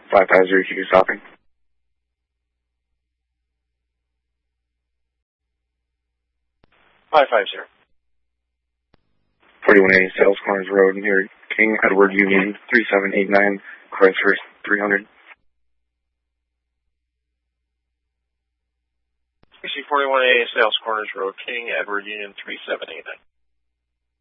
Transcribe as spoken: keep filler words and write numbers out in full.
five five zero two stopping. five five zero. forty-one A Sales Corners Road near King Edward Union, three seven eight nine, Christchurch, three hundred. C forty-one A Sales Corners Road, King Edward Union, three seven eight nine.